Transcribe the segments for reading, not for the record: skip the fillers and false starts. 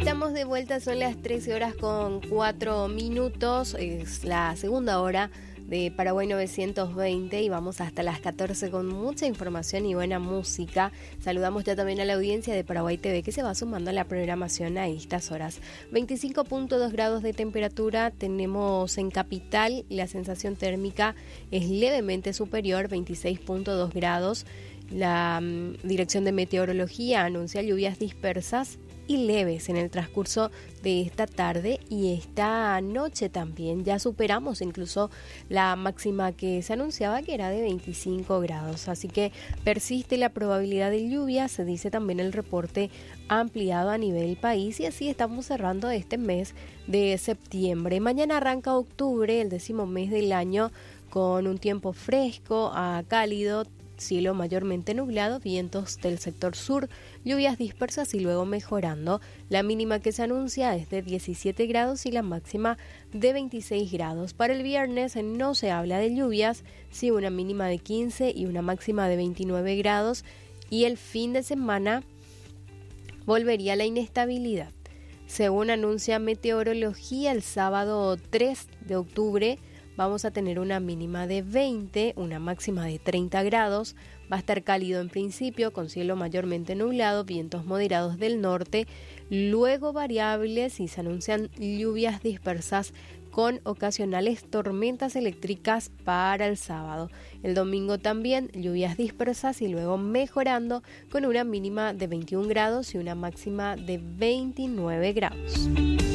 Estamos de vuelta, son las 13 horas con 4 minutos, es la segunda hora de Paraguay 920 y vamos hasta las 14 con mucha información y buena música. Saludamos ya también a la audiencia de Paraguay TV que se va sumando a la programación a estas horas. 25.2 grados de temperatura tenemos en Capital, la sensación térmica es levemente superior, 26.2 grados. La Dirección de Meteorología anuncia lluvias dispersas y leves en el transcurso de esta tarde y esta noche también. Ya superamos incluso la máxima que se anunciaba, que era de 25 grados. Así que persiste la probabilidad de lluvia, se dice también el reporte ampliado a nivel país, y así estamos cerrando este mes de septiembre. Mañana arranca octubre, el 10º mes del año, con un tiempo fresco a cálido, cielo mayormente nublado, vientos del sector sur, lluvias dispersas y luego mejorando. La mínima que se anuncia es de 17 grados y la máxima de 26 grados. Para el viernes no se habla de lluvias, sí una mínima de 15 y una máxima de 29 grados, y el fin de semana volvería la inestabilidad. Según anuncia Meteorología, el sábado 3 de octubre vamos a tener una mínima de 20, una máxima de 30 grados. Va a estar cálido en principio, con cielo mayormente nublado, vientos moderados del norte, luego variables y se anuncian lluvias dispersas con ocasionales tormentas eléctricas para el sábado. El domingo también lluvias dispersas y luego mejorando con una mínima de 21 grados y una máxima de 29 grados.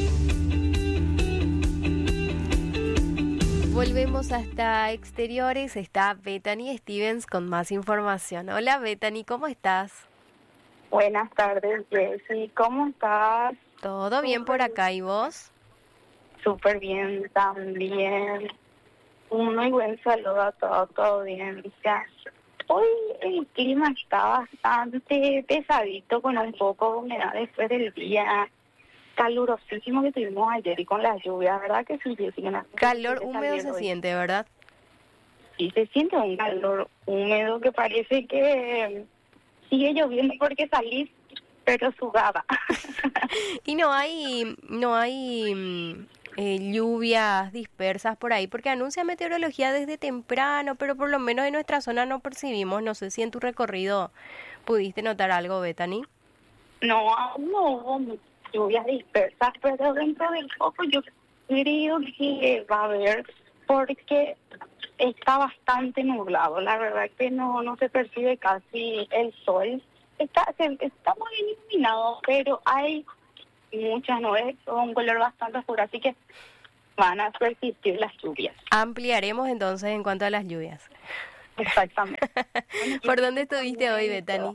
Volvemos hasta exteriores, está Bethany Stevens con más información. Hola Bethany, ¿cómo estás? Buenas tardes, Jessy, ¿cómo estás? Todo bien por acá, ¿y vos? Súper bien también. Un muy buen saludo a todos, todo bien. Hoy el clima está bastante pesadito, con un poco de humedad después del día calurosísimo que tuvimos ayer y con las lluvias, ¿verdad? Que sí, calor húmedo se siente, ¿verdad? Sí, se siente un calor húmedo que parece que sigue lloviendo porque salís, pero sudada. Y no hay lluvias dispersas por ahí, porque anuncia Meteorología desde temprano, pero por lo menos en nuestra zona no percibimos. No sé si en tu recorrido pudiste notar algo, Bethany. No, aún no hubo lluvias dispersas, pero dentro del poco yo creo que va a haber, porque está bastante nublado. La verdad que no se percibe casi el sol. Está muy bien iluminado, pero hay muchas nubes con un color bastante oscuro, así que van a persistir las lluvias. Ampliaremos entonces en cuanto a las lluvias. Exactamente. ¿Por dónde estuviste hoy, Bethany?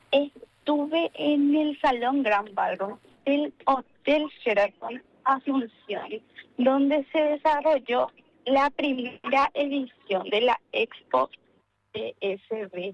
Estuve en el Salón Gran Ballroom del Hotel Sheraton Asunción, donde se desarrolló la primera edición de la Expo TSV,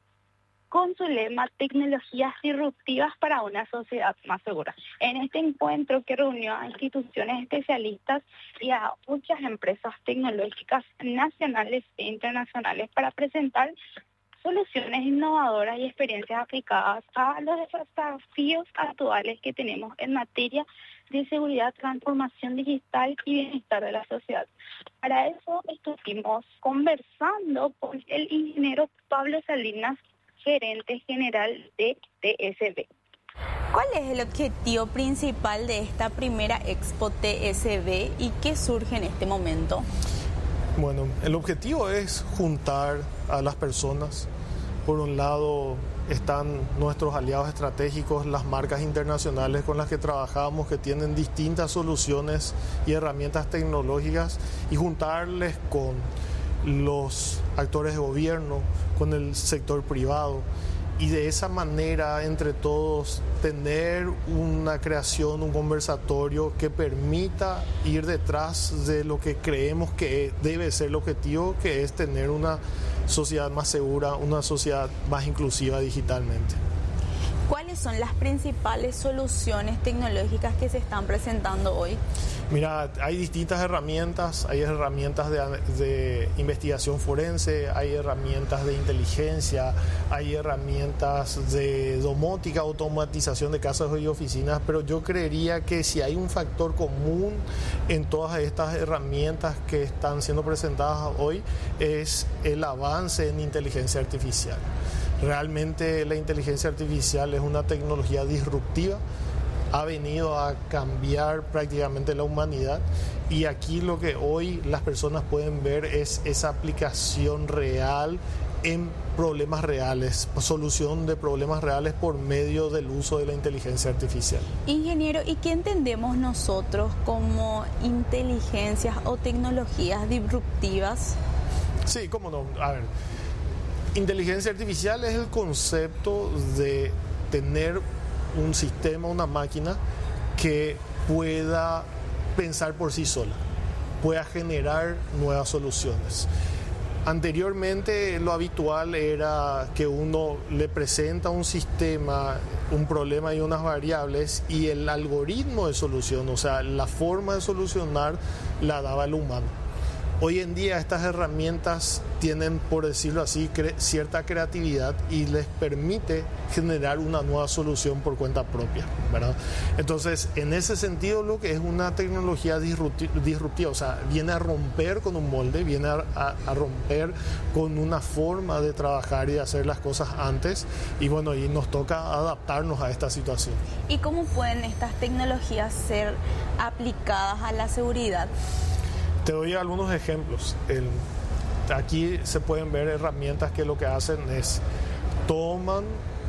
con su lema Tecnologías disruptivas para una sociedad más segura. En este encuentro, que reunió a instituciones especialistas y a muchas empresas tecnológicas nacionales e internacionales para presentar soluciones innovadoras y experiencias aplicadas a los desafíos actuales que tenemos en materia de seguridad, transformación digital y bienestar de la sociedad. Para eso estuvimos conversando con el ingeniero Pablo Salinas, gerente general de TSV. ¿Cuál es el objetivo principal de esta primera Expo TSV y qué surge en este momento? Bueno, el objetivo es juntar a las personas. Por un lado están nuestros aliados estratégicos, las marcas internacionales con las que trabajamos, que tienen distintas soluciones y herramientas tecnológicas, y juntarles con los actores de gobierno, con el sector privado, y de esa manera entre todos tener una creación, un conversatorio que permita ir detrás de lo que creemos que debe ser el objetivo, que es tener una sociedad más segura, una sociedad más inclusiva digitalmente. ¿Cuáles son las principales soluciones tecnológicas que se están presentando hoy? Mira, hay distintas herramientas, hay herramientas de investigación forense, hay herramientas de inteligencia, hay herramientas de domótica, automatización de casas y oficinas, pero yo creería que si hay un factor común en todas estas herramientas que están siendo presentadas hoy es el avance en inteligencia artificial. Realmente la inteligencia artificial es una tecnología disruptiva, ha venido a cambiar prácticamente la humanidad y aquí lo que hoy las personas pueden ver es esa aplicación real en problemas reales, solución de problemas reales por medio del uso de la inteligencia artificial. Ingeniero, ¿y qué entendemos nosotros como inteligencias o tecnologías disruptivas? Sí, cómo no. A ver, inteligencia artificial es el concepto de tener un sistema, una máquina que pueda pensar por sí sola, pueda generar nuevas soluciones. Anteriormente lo habitual era que uno le presenta a un sistema un problema y unas variables y el algoritmo de solución, o sea, la forma de solucionar la daba el humano. Hoy en día estas herramientas tienen, por decirlo así, cierta creatividad y les permite generar una nueva solución por cuenta propia, ¿verdad? Entonces, en ese sentido, lo que es una tecnología disruptiva, o sea, viene a romper con un molde, viene a romper con una forma de trabajar y de hacer las cosas antes, y bueno, y nos toca adaptarnos a esta situación. ¿Y cómo pueden estas tecnologías ser aplicadas a la seguridad? Te doy algunos ejemplos. Aquí se pueden ver herramientas que lo que hacen es toman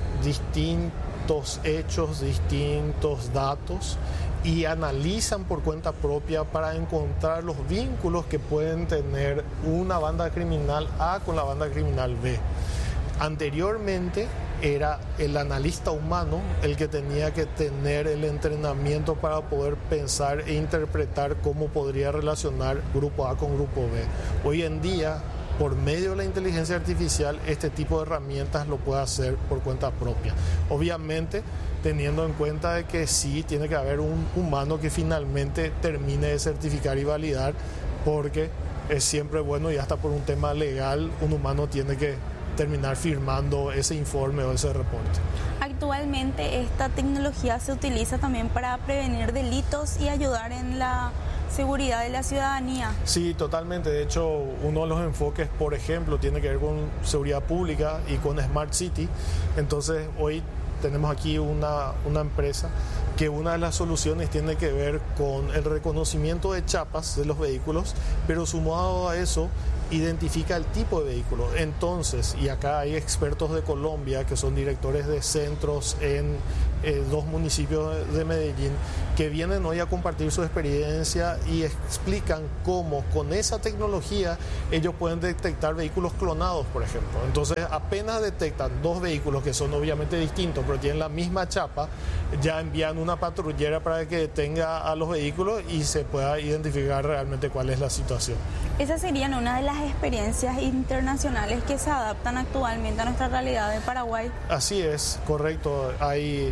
distintos hechos, distintos datos y analizan por cuenta propia para encontrar los vínculos que pueden tener una banda criminal A con la banda criminal B. Anteriormente era el analista humano el que tenía que tener el entrenamiento para poder pensar e interpretar cómo podría relacionar grupo A con grupo B. Hoy en día, por medio de la inteligencia artificial, este tipo de herramientas lo puede hacer por cuenta propia. Obviamente, teniendo en cuenta de que sí tiene que haber un humano que finalmente termine de certificar y validar, porque es siempre bueno y hasta por un tema legal, un humano tiene que terminar firmando ese informe o ese reporte. Actualmente esta tecnología se utiliza también para prevenir delitos y ayudar en la seguridad de la ciudadanía. Sí, totalmente. De hecho, uno de los enfoques, por ejemplo, tiene que ver con seguridad pública y con Smart City. Entonces, hoy tenemos aquí una empresa que una de las soluciones tiene que ver con el reconocimiento de chapas de los vehículos, pero sumado a eso, identifica el tipo de vehículo. Entonces, y acá hay expertos de Colombia que son directores de centros en 2 municipios de Medellín que vienen hoy a compartir su experiencia y explican cómo con esa tecnología ellos pueden detectar vehículos clonados, por ejemplo. Entonces, apenas detectan 2 vehículos que son obviamente distintos pero tienen la misma chapa, ya envían una patrullera para que detenga a los vehículos y se pueda identificar realmente cuál es la situación. Esas serían una de las experiencias internacionales que se adaptan actualmente a nuestra realidad de Paraguay. Así es, correcto. Hay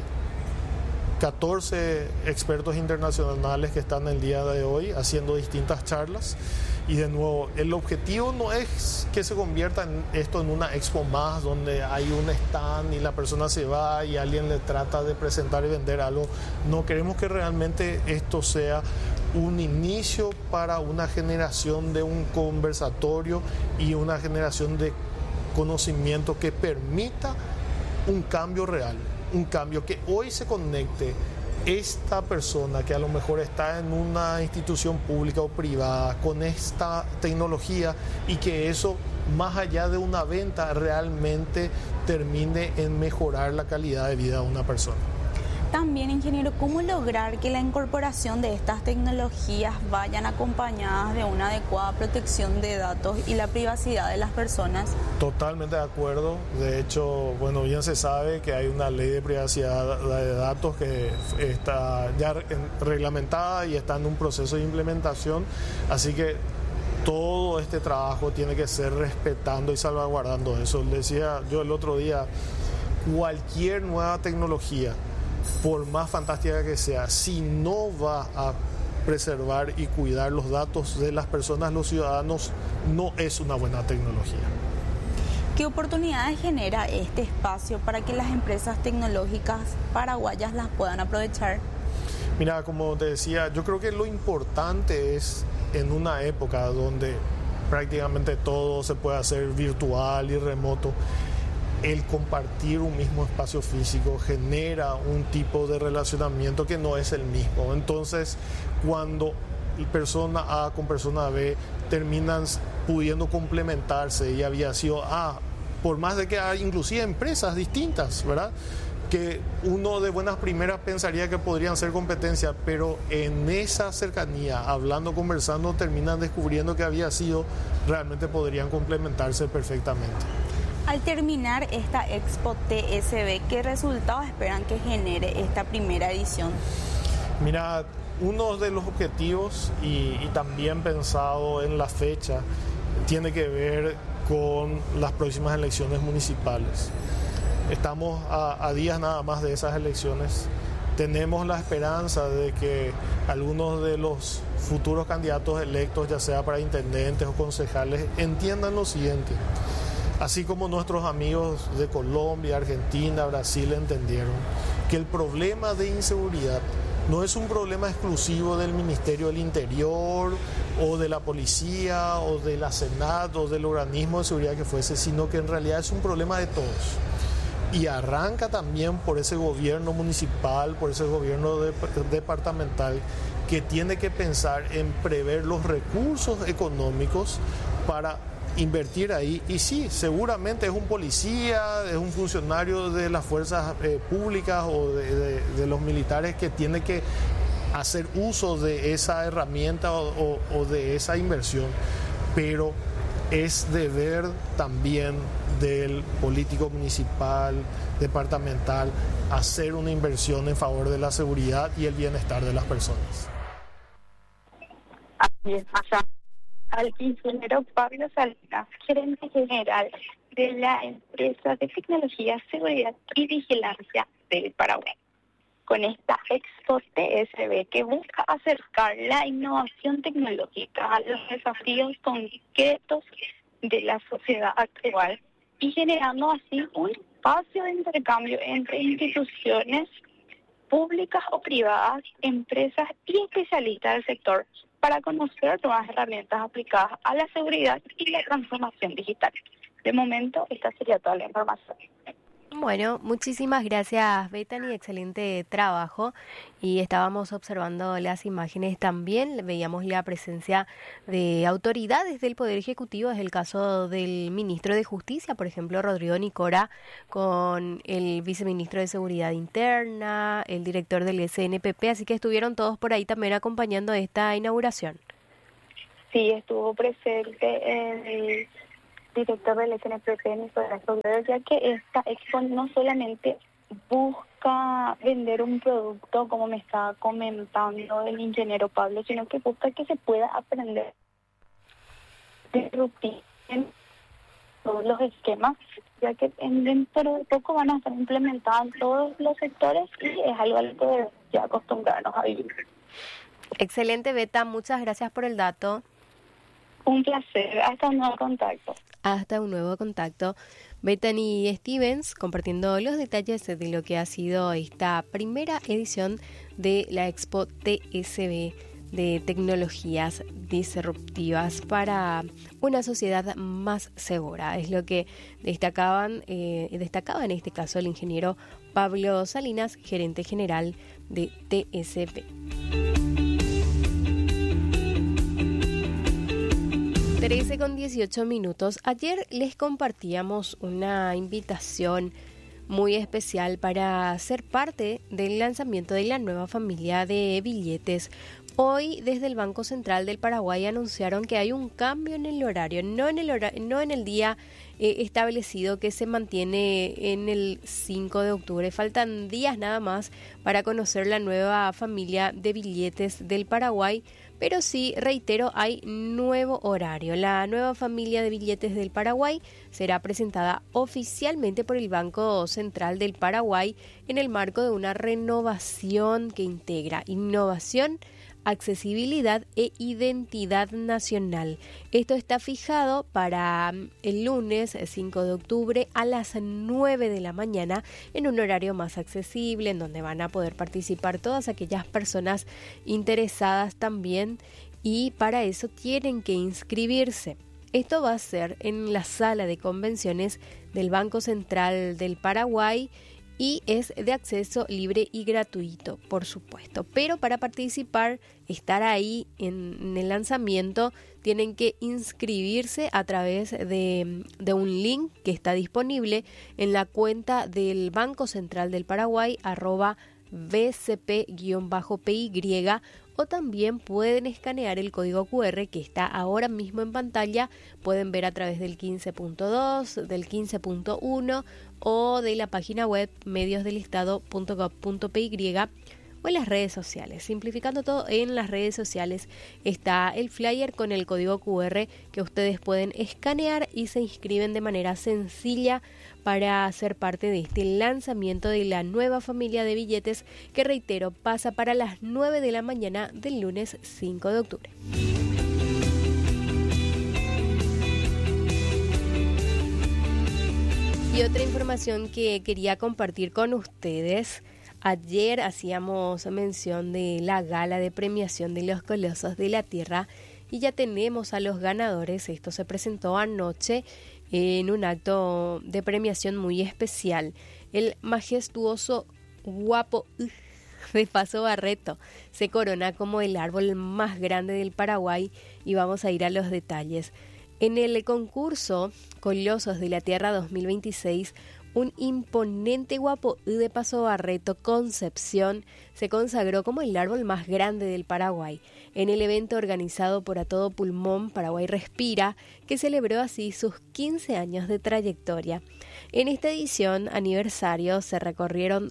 14 expertos internacionales que están el día de hoy haciendo distintas charlas. Y de nuevo, el objetivo no es que se convierta esto en una expo más donde hay un stand y la persona se va y alguien le trata de presentar y vender algo. No, queremos que realmente esto sea un inicio para una generación de un conversatorio y una generación de conocimiento que permita un cambio real, un cambio que hoy se conecte esta persona que a lo mejor está en una institución pública o privada con esta tecnología y que eso, más allá de una venta, realmente termine en mejorar la calidad de vida de una persona. También, ingeniero, ¿cómo lograr que la incorporación de estas tecnologías vayan acompañadas de una adecuada protección de datos y la privacidad de las personas? Totalmente de acuerdo. De hecho, bueno, bien se sabe que hay una ley de privacidad de datos que está ya reglamentada y está en un proceso de implementación. Así que todo este trabajo tiene que ser respetando y salvaguardando eso. Decía yo el otro día, cualquier nueva tecnología, por más fantástica que sea, si no va a preservar y cuidar los datos de las personas, los ciudadanos, no es una buena tecnología. ¿Qué oportunidades genera este espacio para que las empresas tecnológicas paraguayas las puedan aprovechar? Mira, como te decía, yo creo que lo importante es, en una época donde prácticamente todo se puede hacer virtual y remoto, el compartir un mismo espacio físico genera un tipo de relacionamiento que no es el mismo. Entonces, cuando persona A con persona B terminan pudiendo complementarse, y había sido por más de que hay inclusive empresas distintas, ¿verdad?, que uno de buenas primeras pensaría que podrían ser competencia, pero en esa cercanía, hablando, conversando, terminan descubriendo que realmente podrían complementarse perfectamente. Al terminar esta Expo TSB, ¿qué resultados esperan que genere esta primera edición? Mira, uno de los objetivos, y también pensado en la fecha, tiene que ver con las próximas elecciones municipales. Estamos a días nada más de esas elecciones. Tenemos la esperanza de que algunos de los futuros candidatos electos, ya sea para intendentes o concejales, entiendan lo siguiente. Así como nuestros amigos de Colombia, Argentina, Brasil entendieron que el problema de inseguridad no es un problema exclusivo del Ministerio del Interior o de la Policía o de la Senat o del organismo de seguridad que fuese, sino que en realidad es un problema de todos. Y arranca también por ese gobierno municipal, por ese gobierno departamental, que tiene que pensar en prever los recursos económicos para invertir ahí. Y sí, seguramente es un policía, es un funcionario de las fuerzas públicas o de los militares que tiene que hacer uso de esa herramienta o de esa inversión, pero es deber también del político municipal, departamental, hacer una inversión en favor de la seguridad y el bienestar de las personas. Así es, al ingeniero Pablo Salinas, gerente general de la empresa de tecnología, seguridad y vigilancia del Paraguay. Con esta Expo TSB que busca acercar la innovación tecnológica a los desafíos concretos de la sociedad actual y generando así un espacio de intercambio entre instituciones públicas o privadas, empresas y especialistas del sector para conocer nuevas herramientas aplicadas a la seguridad y la transformación digital. De momento, esta sería toda la información. Bueno, muchísimas gracias, Bethany, excelente trabajo. Y estábamos observando las imágenes también, veíamos la presencia de autoridades del Poder Ejecutivo, es el caso del ministro de Justicia, por ejemplo, Rodrigo Nicora, con el viceministro de Seguridad Interna, el director del SNPP, así que estuvieron todos por ahí también acompañando esta inauguración. Sí, estuvo presente el director del SNPP, Nicolás Robledo, ya que esta expo no solamente busca vender un producto, como me estaba comentando el ingeniero Pablo, sino que busca que se pueda aprender disruptir en todos los esquemas, ya que dentro de poco van a estar implementados todos los sectores y es algo a lo que debemos ya acostumbrarnos a vivir. Excelente, Beta, muchas gracias por el dato. Un placer, hasta un nuevo contacto. Hasta un nuevo contacto. Bethany Stevens compartiendo los detalles de lo que ha sido esta primera edición de la Expo TSB de tecnologías disruptivas para una sociedad más segura. Es lo que destacaba en este caso el ingeniero Pablo Salinas, gerente general de TSB. 13:18. Ayer les compartíamos una invitación muy especial para ser parte del lanzamiento de la nueva familia de billetes. Hoy desde el Banco Central del Paraguay anunciaron que hay un cambio en el horario, no en el día establecido que se mantiene en el 5 de octubre. Faltan días nada más para conocer la nueva familia de billetes del Paraguay. Pero sí, reitero, hay nuevo horario. La nueva familia de billetes del Paraguay será presentada oficialmente por el Banco Central del Paraguay en el marco de una renovación que integra innovación, accesibilidad e identidad nacional. Esto está fijado para el lunes 5 de octubre a las 9 de la mañana en un horario más accesible, en donde van a poder participar todas aquellas personas interesadas también, y para eso tienen que inscribirse. Esto va a ser en la sala de convenciones del Banco Central del Paraguay y es de acceso libre y gratuito, por supuesto. Pero para participar, estar ahí en el lanzamiento, tienen que inscribirse a través de un link que está disponible en la cuenta del Banco Central del Paraguay, @bcp-py, o también pueden escanear el código QR que está ahora mismo en pantalla. Pueden ver a través del 15.2, del 15.1 o de la página web mediosdelestado.gov.py o en las redes sociales. Simplificando todo, en las redes sociales está el flyer con el código QR que ustedes pueden escanear y se inscriben de manera sencilla para ser parte de este lanzamiento de la nueva familia de billetes que, reitero, pasa para las 9 de la mañana del lunes 5 de octubre. Y otra información que quería compartir con ustedes: ayer hacíamos mención de la gala de premiación de los Colosos de la Tierra y ya tenemos a los ganadores. Esto se presentó anoche en un acto de premiación muy especial. El majestuoso Guapo de Paso Barreto se corona como el árbol más grande del Paraguay y vamos a ir a los detalles. En el concurso Colosos de la Tierra 2026, un imponente Guapo de Paso Barreto Concepción se consagró como el árbol más grande del Paraguay en el evento organizado por A Todo Pulmón Paraguay Respira, que celebró así sus 15 años de trayectoria. En esta edición aniversario se recorrieron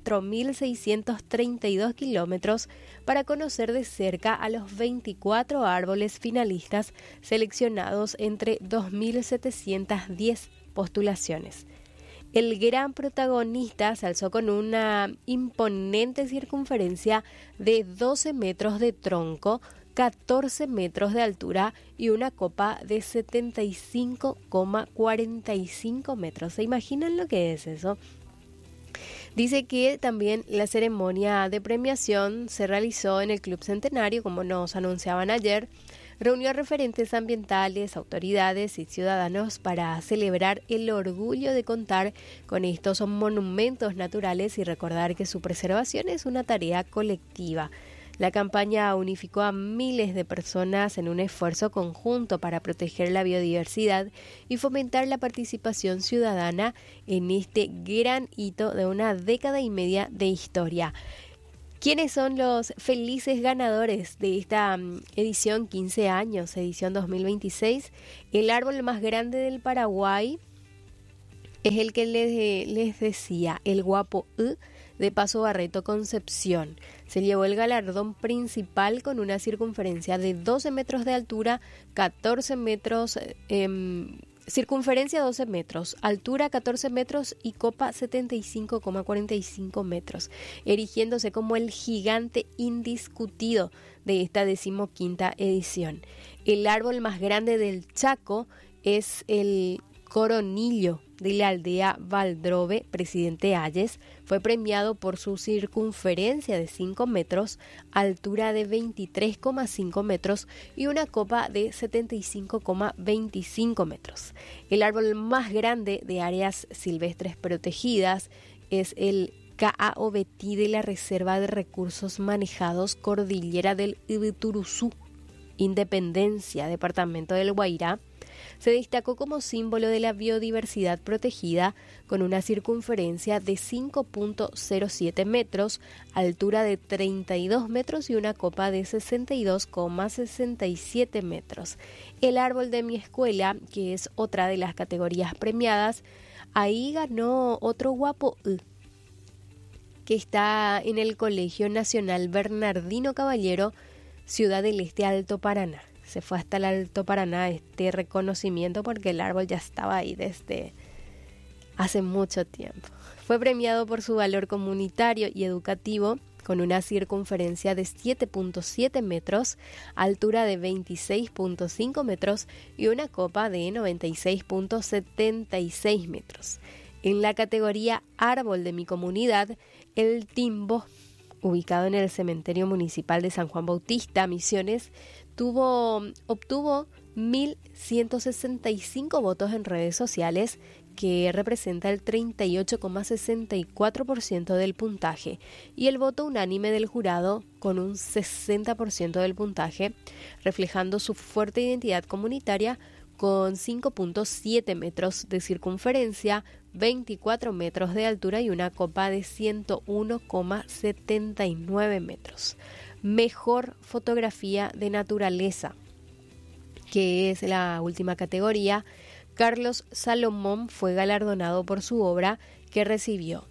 4.632 kilómetros para conocer de cerca a los 24 árboles finalistas seleccionados entre 2.710 postulaciones. El gran protagonista se alzó con una imponente circunferencia de 12 metros de tronco, 14 metros de altura y una copa de 75,45 metros. ¿Se imaginan lo que es eso? Dice que también la ceremonia de premiación se realizó en el Club Centenario, como nos anunciaban ayer. Reunió a referentes ambientales, autoridades y ciudadanos para celebrar el orgullo de contar con estos monumentos naturales y recordar que su preservación es una tarea colectiva. La campaña unificó a miles de personas en un esfuerzo conjunto para proteger la biodiversidad y fomentar la participación ciudadana en este gran hito de una década y media de historia. ¿Quiénes son los felices ganadores de esta edición 15 años, edición 2026? El árbol más grande del Paraguay es el que les decía, el Guapo de Paso Barreto Concepción. Se llevó el galardón principal con una circunferencia de 12 metros de altura, 14 metros... circunferencia 12 metros, altura 14 metros y copa 75,45 metros, erigiéndose como el gigante indiscutido de esta 15ª edición. El árbol más grande del Chaco es el coronillo de la aldea Valdrove, Presidente Hayes. Fue premiado por su circunferencia de 5 metros, altura de 23,5 metros y una copa de 75,25 metros. El árbol más grande de áreas silvestres protegidas es el Caobetí de la Reserva de Recursos Manejados Cordillera del Ibituruzú, Independencia, departamento del Guairá. Se destacó como símbolo de la biodiversidad protegida con una circunferencia de 5,07 metros, altura de 32 metros y una copa de 62,67 metros. El árbol de mi escuela, que es otra de las categorías premiadas, ahí ganó otro Guapo que está en el Colegio Nacional Bernardino Caballero, Ciudad del Este, Alto Paraná. Se fue hasta el Alto Paraná este reconocimiento porque el árbol ya estaba ahí desde hace mucho tiempo. Fue premiado por su valor comunitario y educativo con una circunferencia de 7.7 metros, altura de 26.5 metros y una copa de 96.76 metros. En la categoría Árbol de mi comunidad, el Timbo, ubicado en el Cementerio Municipal de San Juan Bautista, Misiones, obtuvo 1.165 votos en redes sociales, que representa el 38,64% del puntaje, y el voto unánime del jurado con un 60% del puntaje, reflejando su fuerte identidad comunitaria con 5.7 metros de circunferencia, 24 metros de altura y una copa de 101,79 metros. Mejor fotografía de naturaleza, que es la última categoría. Carlos Salomón fue galardonado por su obra, que recibió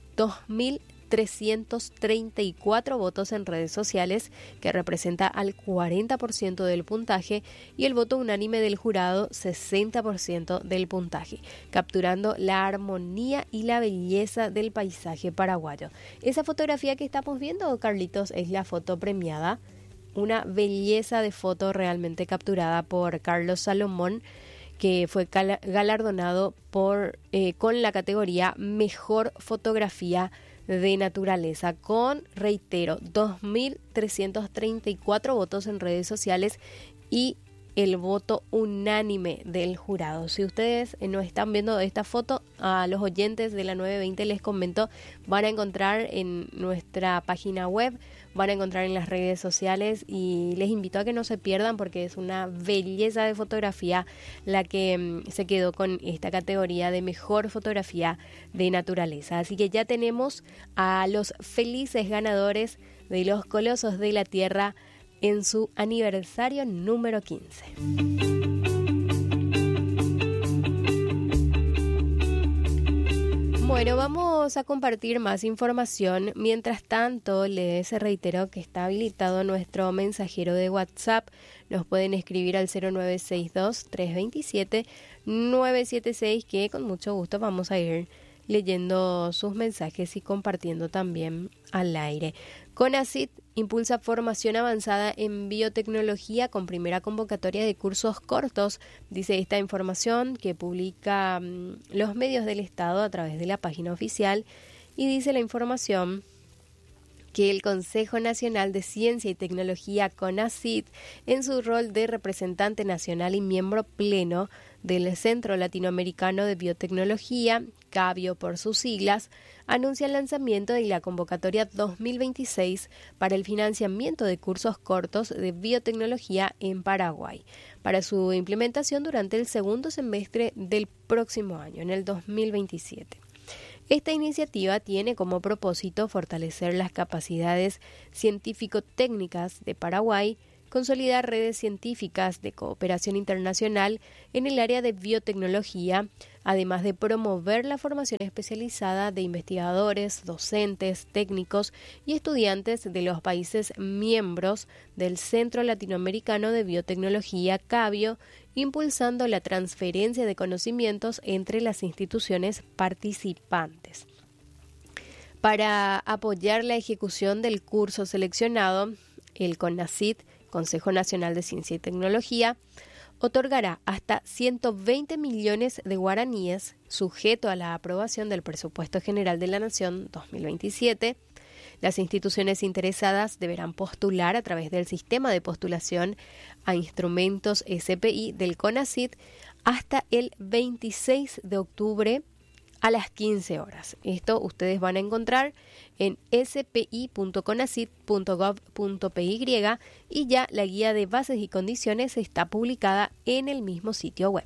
2.334 votos en redes sociales, que representa al 40% del puntaje, y el voto unánime del jurado 60% del puntaje, capturando la armonía y la belleza del paisaje paraguayo. Esa fotografía que estamos viendo, Carlitos, es la foto premiada, una belleza de foto realmente capturada por Carlos Salomón, que fue galardonado con la categoría Mejor Fotografía de Naturaleza, con, reitero, 2.334 votos en redes sociales y el voto unánime del jurado. Si ustedes no están viendo esta foto, a los oyentes de la 920 les comento, van a encontrar en nuestra página web, van a encontrar en las redes sociales, y les invito a que no se pierdan porque es una belleza de fotografía la que se quedó con esta categoría de Mejor Fotografía de Naturaleza. Así que ya tenemos a los felices ganadores de los Colosos de la Tierra en su aniversario número 15. Bueno, vamos a compartir más información. Mientras tanto, les reitero que está habilitado nuestro mensajero de WhatsApp. Nos pueden escribir al 0962-327-976, que con mucho gusto vamos a ir leyendo sus mensajes y compartiendo también al aire. CONACYT impulsa formación avanzada en biotecnología con primera convocatoria de cursos cortos, dice esta información que publica los medios del Estado a través de la página oficial, y dice la información que el Consejo Nacional de Ciencia y Tecnología, CONACYT, en su rol de representante nacional y miembro pleno del Centro Latinoamericano de Biotecnología, CABIO por sus siglas, anuncia el lanzamiento de la convocatoria 2026 para el financiamiento de cursos cortos de biotecnología en Paraguay, para su implementación durante el segundo semestre del próximo año, en el 2027. Esta iniciativa tiene como propósito fortalecer las capacidades científico-técnicas de Paraguay, consolidar redes científicas de cooperación internacional en el área de biotecnología, además de promover la formación especializada de investigadores, docentes, técnicos y estudiantes de los países miembros del Centro Latinoamericano de Biotecnología, CABIO, impulsando la transferencia de conocimientos entre las instituciones participantes. Para apoyar la ejecución del curso seleccionado, el CONACYT, Consejo Nacional de Ciencia y Tecnología, otorgará hasta 120 millones de guaraníes, sujeto a la aprobación del Presupuesto General de la Nación 2027. Las instituciones interesadas deberán postular a través del sistema de postulación a instrumentos SPI del CONACYT hasta el 26 de octubre a las 15 horas. Esto ustedes van a encontrar en spi.conacit.gov.py, y ya la guía de bases y condiciones está publicada en el mismo sitio web.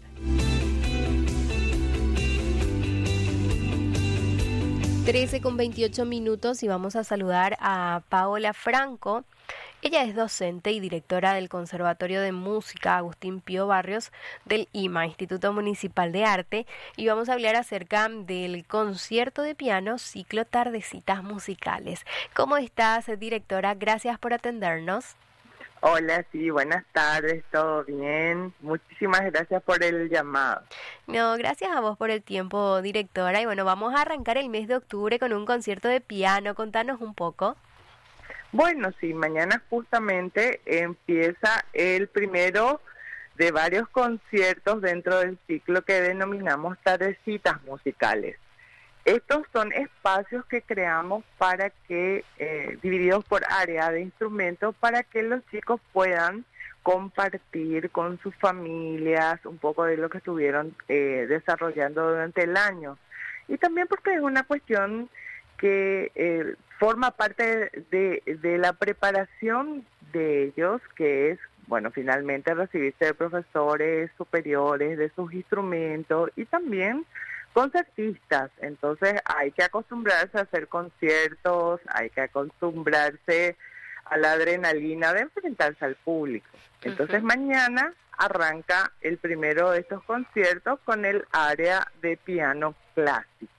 13:28 y vamos a saludar a Paola Franco. Ella es docente y directora del Conservatorio de Música Agustín Pío Barrios del IMA, Instituto Municipal de Arte, y vamos a hablar acerca del concierto de piano ciclo Tardecitas Musicales. ¿Cómo estás, directora? Gracias por atendernos. Hola, sí, buenas tardes, ¿todo bien? Muchísimas gracias por el llamado. No, gracias a vos por el tiempo, directora. Y bueno, vamos a arrancar el mes de octubre con un concierto de piano. Contanos un poco. Bueno, sí, mañana justamente empieza el primero de varios conciertos dentro del ciclo que denominamos Tardecitas Musicales. Estos son espacios que creamos para que, divididos por área de instrumentos, para que los chicos puedan compartir con sus familias un poco de lo que estuvieron desarrollando durante el año. Y también porque es una cuestión que forma parte de la preparación de ellos, que es, bueno, finalmente recibirse de profesores superiores, de sus instrumentos y también concertistas. Entonces hay que acostumbrarse a hacer conciertos, hay que acostumbrarse a la adrenalina de enfrentarse al público. Entonces mañana arranca el primero de estos conciertos con el área de piano clásico.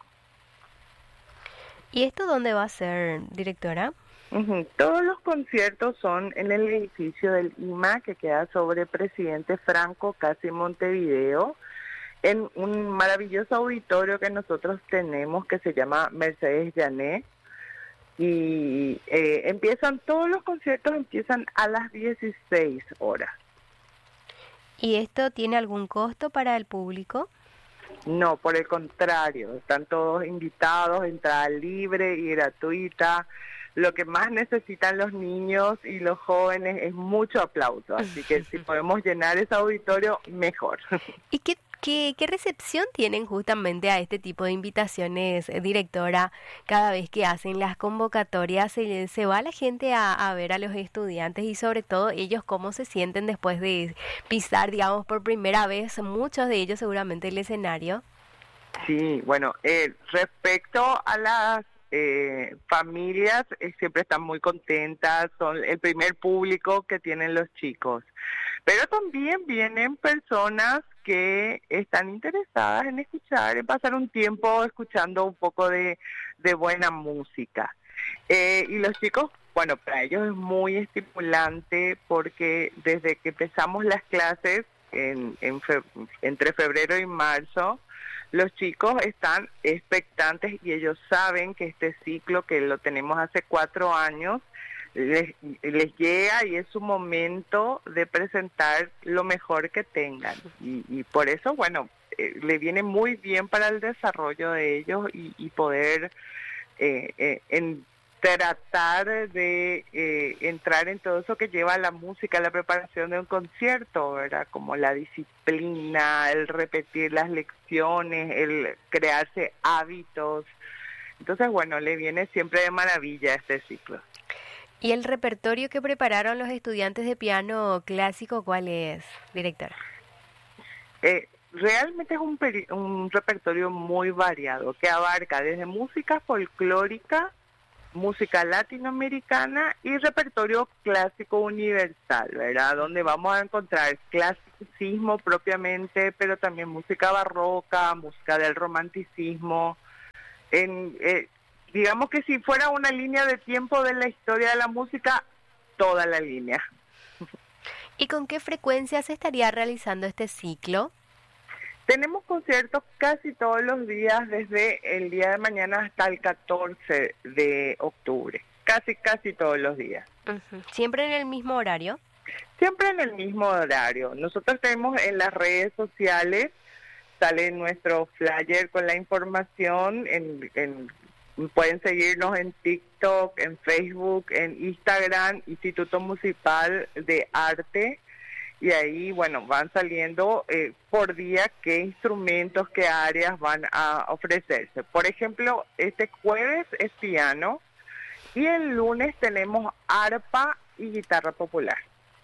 ¿Y esto dónde va a ser, directora? Todos los conciertos son en el edificio del IMA, que queda sobre Presidente Franco, casi Montevideo, en un maravilloso auditorio que nosotros tenemos que se llama Mercedes Llané. Y todos los conciertos empiezan a las 16 horas. ¿Y esto tiene algún costo para el público? No, por el contrario, están todos invitados, entrada libre y gratuita. Lo que más necesitan los niños y los jóvenes es mucho aplauso, así que si podemos llenar ese auditorio, mejor. ¿Y qué recepción tienen justamente a este tipo de invitaciones, directora? Cada vez que hacen las convocatorias, se va la gente a ver a los estudiantes y sobre todo ellos cómo se sienten después de pisar, digamos, por primera vez, muchos de ellos seguramente el escenario. Sí, bueno, respecto a las familias, siempre están muy contentas, son el primer público que tienen los chicos. Pero también vienen personas que están interesadas en escuchar, en pasar un tiempo escuchando un poco de buena música. Y los chicos, bueno, para ellos es muy estimulante porque desde que empezamos las clases entre febrero y marzo, los chicos están expectantes y ellos saben que este ciclo, que lo tenemos hace 4 años, les llega y es su momento de presentar lo mejor que tengan. Y por eso, bueno, le viene muy bien para el desarrollo de ellos y poder tratar de entrar en todo eso que lleva la música, la preparación de un concierto, ¿verdad? Como la disciplina, el repetir las lecciones, el crearse hábitos. Entonces, bueno, le viene siempre de maravilla este ciclo. ¿Y el repertorio que prepararon los estudiantes de piano clásico, cuál es, directora? Realmente es un repertorio muy variado, que abarca desde música folclórica, música latinoamericana y repertorio clásico universal, ¿verdad? Donde vamos a encontrar clasicismo propiamente, pero también música barroca, música del romanticismo. Digamos que si fuera una línea de tiempo de la historia de la música, toda la línea. ¿Y con qué frecuencia se estaría realizando este ciclo? Tenemos conciertos casi todos los días, desde el día de mañana hasta el 14 de octubre. Casi todos los días. ¿Siempre en el mismo horario? Siempre en el mismo horario. Nosotros tenemos en las redes sociales, sale nuestro flyer con la información, pueden seguirnos en TikTok, en Facebook, en Instagram, Instituto Municipal de Arte. Y ahí, bueno, van saliendo por día qué instrumentos, qué áreas van a ofrecerse. Por ejemplo, este jueves es piano y el lunes tenemos arpa y guitarra popular.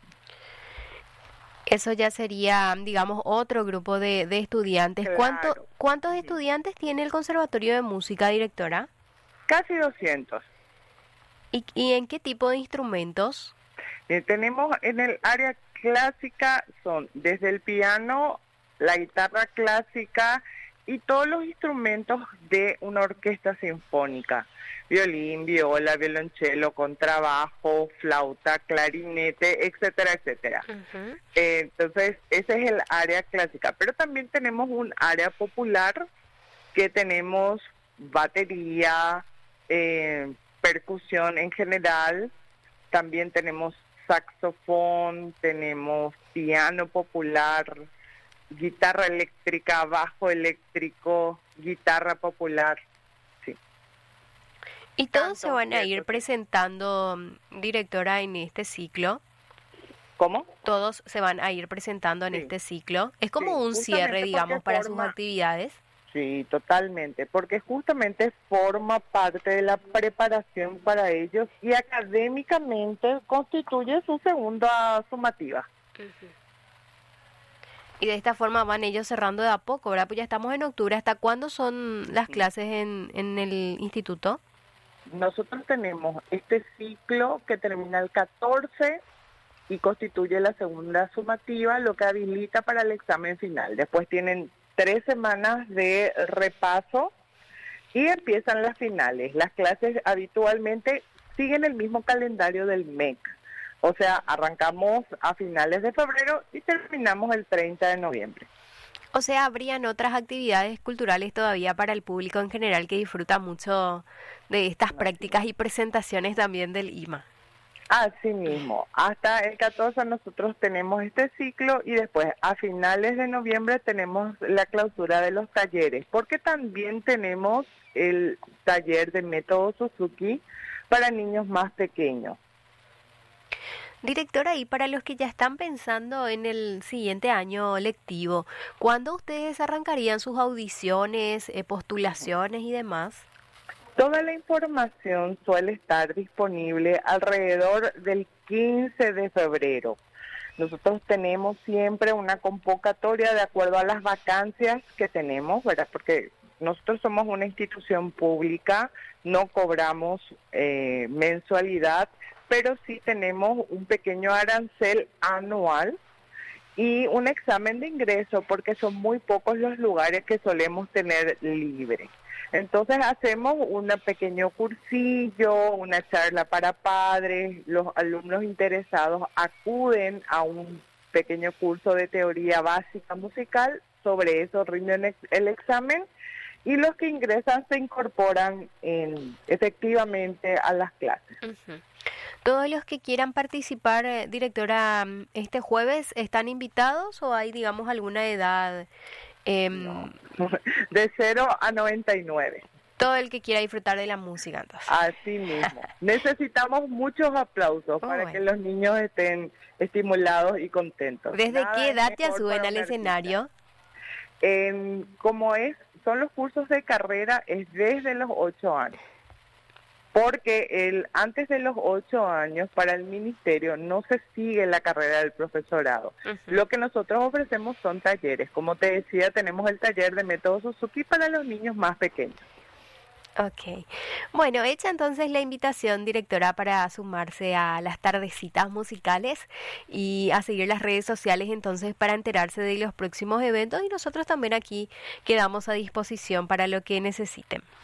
Eso ya sería, digamos, otro grupo de estudiantes. Claro. ¿Cuántos estudiantes tiene el Conservatorio de Música, directora? Casi 200. ¿Y en qué tipo de instrumentos? Tenemos en el área clásica, son desde el piano, la guitarra clásica y todos los instrumentos de una orquesta sinfónica. Violín, viola, violonchelo, contrabajo, flauta, clarinete, etcétera, etcétera. Entonces, ese es el área clásica. Pero también tenemos un área popular que tenemos batería, percusión en general, También tenemos saxofón, tenemos piano popular, guitarra eléctrica, bajo eléctrico, guitarra popular. Sí. ¿Y todos se van a ir presentando, directora, en este ciclo? ¿Cómo? Todos se van a ir presentando en este ciclo. Es como un justamente cierre, digamos, para sus forma- actividades. Sí, totalmente, porque justamente forma parte de la preparación para ellos y académicamente constituye su segunda sumativa. Y de esta forma van ellos cerrando de a poco, ¿verdad? Pues ya estamos en octubre. ¿Hasta cuándo son las clases en el instituto? Nosotros tenemos este ciclo que termina el 14 y constituye la segunda sumativa, lo que habilita para el examen final. Después tienen 3 semanas de repaso y empiezan las finales. Las clases habitualmente siguen el mismo calendario del MEC. O sea, arrancamos a finales de febrero y terminamos el 30 de noviembre. O sea, habrían otras actividades culturales todavía para el público en general que disfruta mucho de estas prácticas y presentaciones también del IMA. Así mismo, hasta el 14 nosotros tenemos este ciclo y después a finales de noviembre tenemos la clausura de los talleres, porque también tenemos el taller de método Suzuki para niños más pequeños. Directora, y para los que ya están pensando en el siguiente año lectivo, ¿cuándo ustedes arrancarían sus audiciones, postulaciones y demás? Toda la información suele estar disponible alrededor del 15 de febrero. Nosotros tenemos siempre una convocatoria de acuerdo a las vacancias que tenemos, ¿verdad? Porque nosotros somos una institución pública, no cobramos mensualidad, pero sí tenemos un pequeño arancel anual y un examen de ingreso, porque son muy pocos los lugares que solemos tener libres. Entonces hacemos un pequeño cursillo, una charla para padres, los alumnos interesados acuden a un pequeño curso de teoría básica musical, sobre eso rinden el examen y los que ingresan se incorporan efectivamente a las clases. Uh-huh. ¿Todos los que quieran participar, directora, este jueves están invitados o hay, digamos, alguna edad? No. De 0 a 99. Todo el que quiera disfrutar de la música, entonces. Así mismo. Necesitamos muchos aplausos para que los niños estén estimulados y contentos. ¿Desde Nada qué edad ya mejor suben para al un escenario? Son los cursos de carrera, es desde los 8 años. Porque antes de los 8 años para el ministerio no se sigue la carrera del profesorado. Uh-huh. Lo que nosotros ofrecemos son talleres. Como te decía, tenemos el taller de método Suzuki para los niños más pequeños. Ok. Bueno, hecha entonces la invitación, directora, para sumarse a las tardecitas musicales y a seguir las redes sociales entonces para enterarse de los próximos eventos, y nosotros también aquí quedamos a disposición para lo que necesiten.